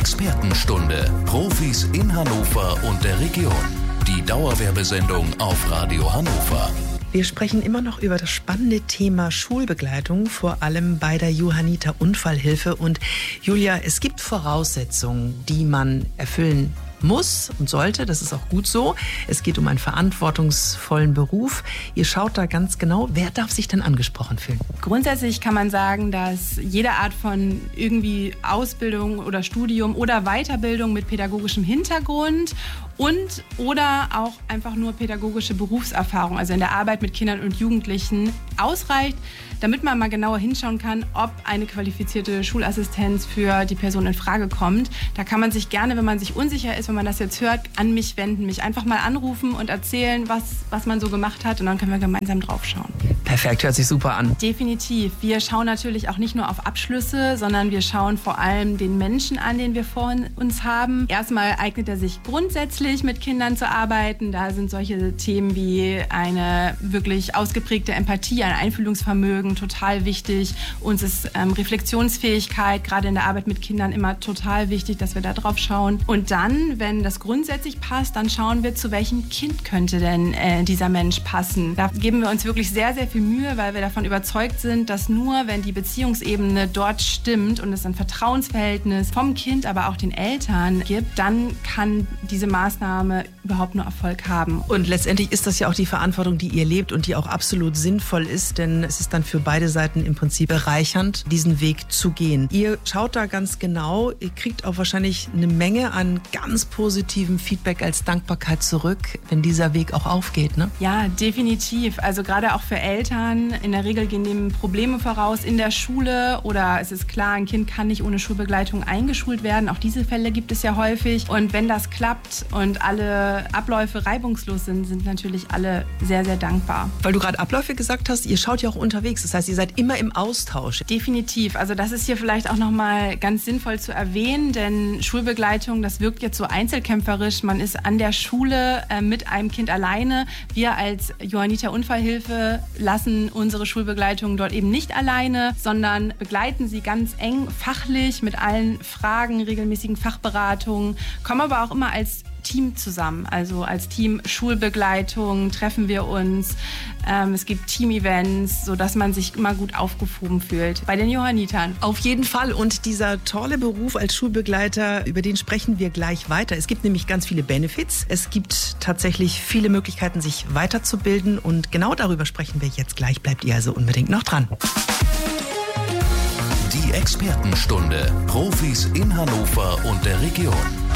Expertenstunde. Profis in Hannover und der Region. Die Dauerwerbesendung auf Radio Hannover. Wir sprechen immer noch über das spannende Thema Schulbegleitung, vor allem bei der Johanniter Unfallhilfe. Und Julia, es gibt Voraussetzungen, die man erfüllen muss und sollte. Das ist auch gut so. Es geht um einen verantwortungsvollen Beruf. Ihr schaut da ganz genau. Wer darf sich denn angesprochen fühlen? Grundsätzlich kann man sagen, dass jede Art von irgendwie Ausbildung oder Studium oder Weiterbildung mit pädagogischem Hintergrund und oder auch einfach nur pädagogische Berufserfahrung, also in der Arbeit mit Kindern und Jugendlichen, ausreicht, damit man mal genauer hinschauen kann, ob eine qualifizierte Schulassistenz für die Person in Frage kommt. Da kann man sich gerne, wenn man sich unsicher ist, wenn man das jetzt hört, an mich wenden, mich einfach mal anrufen und erzählen, was man so gemacht hat, und dann können wir gemeinsam drauf schauen. Perfekt, hört sich super an. Definitiv. Wir schauen natürlich auch nicht nur auf Abschlüsse, sondern wir schauen vor allem den Menschen an, den wir vor uns haben. Erstmal eignet er sich grundsätzlich, mit Kindern zu arbeiten. Da sind solche Themen wie eine wirklich ausgeprägte Empathie, ein Einfühlungsvermögen total wichtig. Uns ist Reflexionsfähigkeit, gerade in der Arbeit mit Kindern, immer total wichtig, dass wir da drauf schauen. Und dann, wenn das grundsätzlich passt, dann schauen wir, zu welchem Kind könnte denn dieser Mensch passen. Da geben wir uns wirklich sehr, sehr viel Mühe, weil wir davon überzeugt sind, dass nur, wenn die Beziehungsebene dort stimmt und es ein Vertrauensverhältnis vom Kind, aber auch den Eltern gibt, dann kann diese Maßnahme überhaupt nur Erfolg haben. Und letztendlich ist das ja auch die Verantwortung, die ihr lebt und die auch absolut sinnvoll ist, denn es ist dann für beide Seiten im Prinzip bereichernd, diesen Weg zu gehen. Ihr schaut da ganz genau, ihr kriegt auch wahrscheinlich eine Menge an ganz positivem Feedback als Dankbarkeit zurück, wenn dieser Weg auch aufgeht, ne? Ja, definitiv. Also gerade auch für Eltern, in der Regel gehen dem Probleme voraus in der Schule, oder es ist klar, ein Kind kann nicht ohne Schulbegleitung eingeschult werden. Auch diese Fälle gibt es ja häufig. Und wenn das klappt und alle Abläufe reibungslos sind natürlich alle sehr, sehr dankbar. Weil du gerade Abläufe gesagt hast, ihr schaut ja auch unterwegs. Das heißt, ihr seid immer im Austausch. Definitiv. Also das ist hier vielleicht auch nochmal ganz sinnvoll zu erwähnen, denn Schulbegleitung, das wirkt jetzt so einzelkämpferisch. Man ist an der Schule mit einem Kind alleine. Wir als Johanniter Unfallhilfe lassen unsere Schulbegleitung dort eben nicht alleine, sondern begleiten sie ganz eng fachlich mit allen Fragen, regelmäßigen Fachberatungen, kommen aber auch immer als Team zusammen, also als Team Schulbegleitung treffen wir uns. Es gibt Team-Events, sodass man sich immer gut aufgehoben fühlt bei den Johannitern. Auf jeden Fall. Und dieser tolle Beruf als Schulbegleiter, über den sprechen wir gleich weiter. Es gibt nämlich ganz viele Benefits. Es gibt tatsächlich viele Möglichkeiten, sich weiterzubilden. Und genau darüber sprechen wir jetzt gleich. Bleibt ihr also unbedingt noch dran. Die Expertenstunde. Profis in Hannover und der Region.